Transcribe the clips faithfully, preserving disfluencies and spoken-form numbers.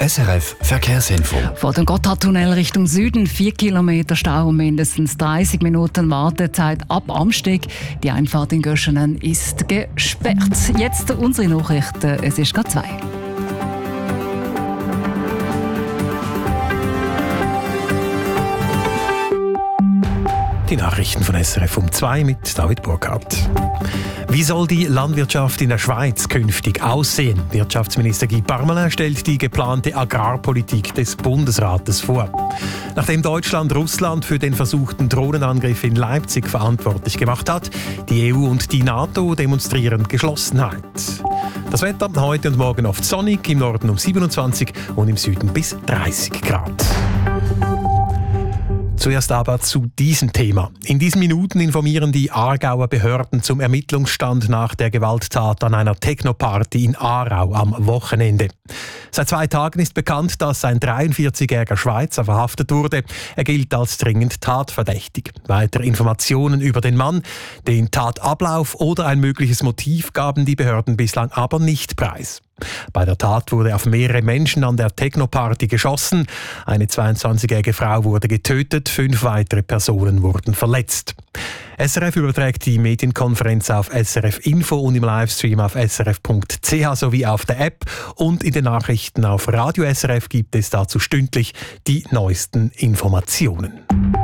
S R F Verkehrsinfo. Vor dem Gotthardtunnel Richtung Süden vier Kilometer Stau und mindestens dreißig Minuten Wartezeit ab Amsteg. Die Einfahrt in Göschenen ist gesperrt. Jetzt unsere Nachrichten. Es ist gerade zwei. Die Nachrichten von S R F um zwei mit David Burkhardt. Wie soll die Landwirtschaft in der Schweiz künftig aussehen? Wirtschaftsminister Guy Parmelin stellt die geplante Agrarpolitik des Bundesrates vor. Nachdem Deutschland Russland für den versuchten Drohnenangriff in Leipzig verantwortlich gemacht hat, die E U und die NATO demonstrieren Geschlossenheit. Das Wetter heute und morgen oft sonnig, im Norden um siebenundzwanzig und im Süden bis dreißig Grad. Zuerst aber zu diesem Thema. In diesen Minuten informieren die Aargauer Behörden zum Ermittlungsstand nach der Gewalttat an einer Techno-Party in Aarau am Wochenende. Seit zwei Tagen ist bekannt, dass ein dreiundvierzigjähriger Schweizer verhaftet wurde. Er gilt als dringend tatverdächtig. Weitere Informationen über den Mann, den Tatablauf oder ein mögliches Motiv gaben die Behörden bislang aber nicht preis. Bei der Tat wurde auf mehrere Menschen an der Techno-Party geschossen. Eine zweiundzwanzigjährige Frau wurde getötet, fünf weitere Personen wurden verletzt. S R F überträgt die Medienkonferenz auf S R F Info und im Livestream auf S R F Punkt C H sowie auf der App. Und in den Nachrichten auf Radio S R F gibt es dazu stündlich die neuesten Informationen.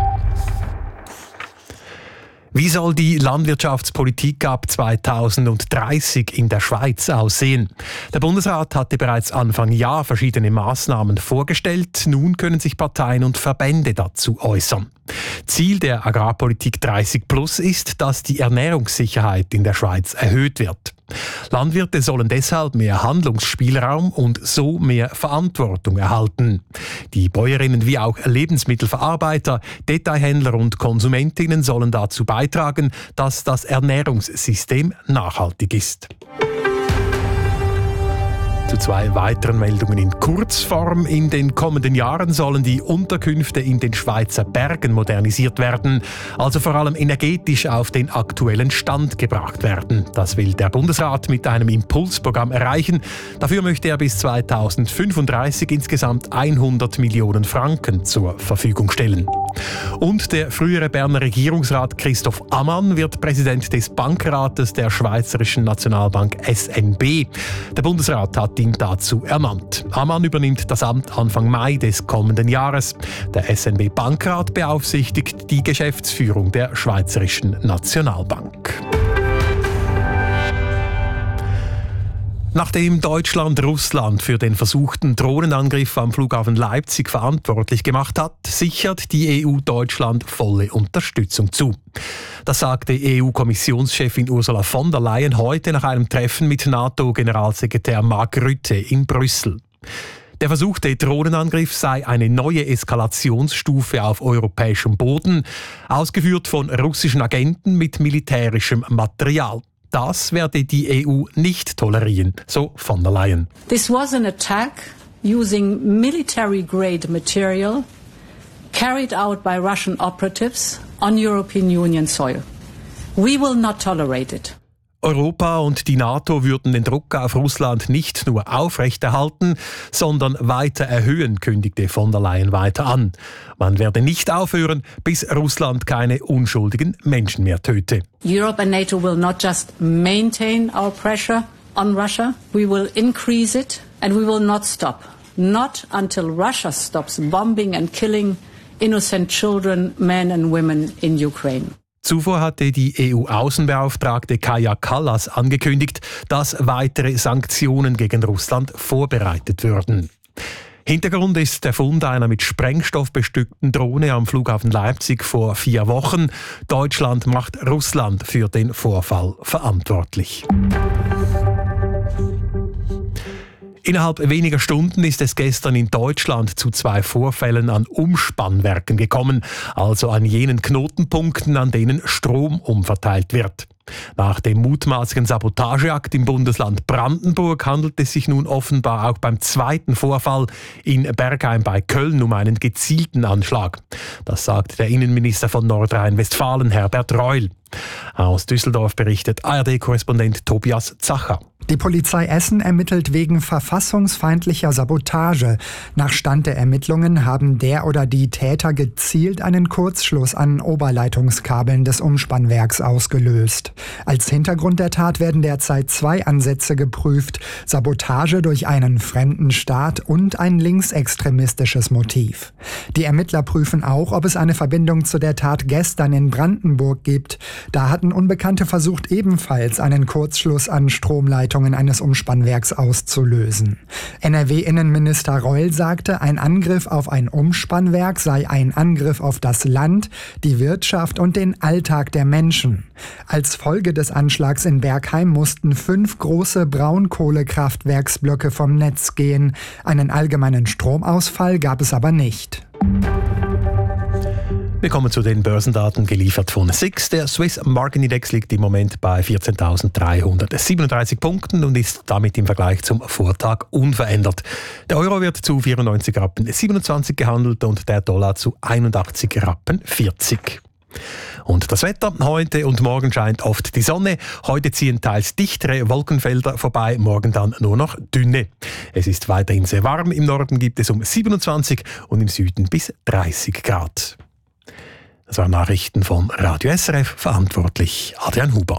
Wie soll die Landwirtschaftspolitik ab zweitausenddreißig in der Schweiz aussehen? Der Bundesrat hatte bereits Anfang Jahr verschiedene Maßnahmen vorgestellt. Nun können sich Parteien und Verbände dazu äußern. Ziel der Agrarpolitik dreißig plus ist, dass die Ernährungssicherheit in der Schweiz erhöht wird. Landwirte sollen deshalb mehr Handlungsspielraum und so mehr Verantwortung erhalten. Die Bäuerinnen wie auch Lebensmittelverarbeiter, Detailhändler und Konsumentinnen sollen dazu beitragen, dass das Ernährungssystem nachhaltig ist. Zu zwei weiteren Meldungen in Kurzform. In den kommenden Jahren sollen die Unterkünfte in den Schweizer Bergen modernisiert werden, also vor allem energetisch auf den aktuellen Stand gebracht werden. Das will der Bundesrat mit einem Impulsprogramm erreichen. Dafür möchte er bis zweitausendfünfunddreißig insgesamt hundert Millionen Franken zur Verfügung stellen. Und der frühere Berner Regierungsrat Christoph Ammann wird Präsident des Bankrates der Schweizerischen Nationalbank S N B. Der Bundesrat hat ihn dazu ernannt. Ammann übernimmt das Amt Anfang Mai des kommenden Jahres. Der S N B-Bankrat beaufsichtigt die Geschäftsführung der Schweizerischen Nationalbank. Nachdem Deutschland Russland für den versuchten Drohnenangriff am Flughafen Leipzig verantwortlich gemacht hat, sichert die E U Deutschland volle Unterstützung zu. Das sagte E U-Kommissionschefin Ursula von der Leyen heute nach einem Treffen mit NATO-Generalsekretär Mark Rutte in Brüssel. Der versuchte Drohnenangriff sei eine neue Eskalationsstufe auf europäischem Boden, ausgeführt von russischen Agenten mit militärischem Material. Das werde die E U nicht tolerieren, so von der Leyen. This was an attack using military-grade material carried out by Russian operatives on European Union soil. We will not tolerate it. Europa und die NATO würden den Druck auf Russland nicht nur aufrechterhalten, sondern weiter erhöhen, kündigte von der Leyen weiter an. Man werde nicht aufhören, bis Russland keine unschuldigen Menschen mehr töte. Europe and NATO will not just maintain our pressure on Russia, we will increase it and we will not stop. Not until Russia stops bombing and killing innocent children, men and women in Ukraine. Zuvor hatte die E U-Außenbeauftragte Kaja Kallas angekündigt, dass weitere Sanktionen gegen Russland vorbereitet würden. Hintergrund ist der Fund einer mit Sprengstoff bestückten Drohne am Flughafen Leipzig vor vier Wochen. Deutschland macht Russland für den Vorfall verantwortlich. Innerhalb weniger Stunden ist es gestern in Deutschland zu zwei Vorfällen an Umspannwerken gekommen, also an jenen Knotenpunkten, an denen Strom umverteilt wird. Nach dem mutmaßlichen Sabotageakt im Bundesland Brandenburg handelt es sich nun offenbar auch beim zweiten Vorfall in Bergheim bei Köln um einen gezielten Anschlag. Das sagt der Innenminister von Nordrhein-Westfalen, Herbert Reul. Aus Düsseldorf berichtet A R D-Korrespondent Tobias Zacher. Die Polizei Essen ermittelt wegen verfassungsfeindlicher Sabotage. Nach Stand der Ermittlungen haben der oder die Täter gezielt einen Kurzschluss an Oberleitungskabeln des Umspannwerks ausgelöst. Als Hintergrund der Tat werden derzeit zwei Ansätze geprüft: Sabotage durch einen fremden Staat und ein linksextremistisches Motiv. Die Ermittler prüfen auch, ob es eine Verbindung zu der Tat gestern in Brandenburg gibt. Da hatten Unbekannte versucht, ebenfalls einen Kurzschluss an Stromleitungen eines Umspannwerks auszulösen. N R W-Innenminister Reul sagte, ein Angriff auf ein Umspannwerk sei ein Angriff auf das Land, die Wirtschaft und den Alltag der Menschen. Als Folge des Anschlags in Bergheim mussten fünf große Braunkohlekraftwerksblöcke vom Netz gehen. Einen allgemeinen Stromausfall gab es aber nicht. Wir kommen zu den Börsendaten, geliefert von S I X. Der Swiss Market Index liegt im Moment bei vierzehntausenddreihundertsiebenunddreißig Punkten und ist damit im Vergleich zum Vortag unverändert. Der Euro wird zu vierundneunzig Rappen siebenundzwanzig gehandelt und der Dollar zu einundachtzig Rappen vierzig. Und das Wetter: Heute und morgen scheint oft die Sonne. Heute ziehen teils dichtere Wolkenfelder vorbei, morgen dann nur noch dünne. Es ist weiterhin sehr warm. Im Norden gibt es um siebenundzwanzig und im Süden bis dreißig Grad. Das waren Nachrichten von Radio S R F, verantwortlich Adrian Huber.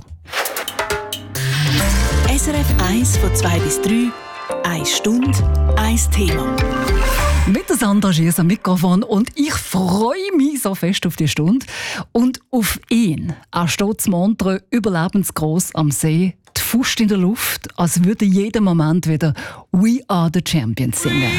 S R F eins von zwei bis drei, eine Stunde, ein Thema. Mit der Sandra Schiess am Mikrofon und ich freue mich so fest auf die Stunde und auf ihn. Er steht zu Montreux überlebensgroß am See, die Faust in der Luft, als würde jeden Moment wieder «We are the Champions» singen.